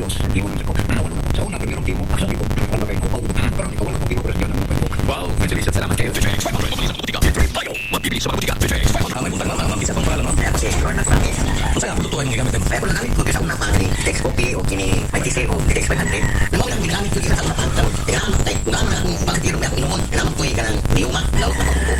Diyos. Di mo naman ko. Nanawan mo sa una, pero di mo. Sabi ko, ano kayo ko pag-utahan? Parang ikaw wala kong pinopresyon ng mga ko. Wow, Evangelist, salamat kayo. JJX 500, mabilis ang butika. JJX tayo, mabilis sa mga butika. JJX 500. May buntang mga mabilis ang pangalan mo. Kaya ako si Lord ng Framis. Kaya ako tutuwa yung gamit mo. Kaya ko lang gamit ko. Kaya sa una pa, text copy o kini 96 o text 500. Namaw lang ginamit ko kaya sa una pa.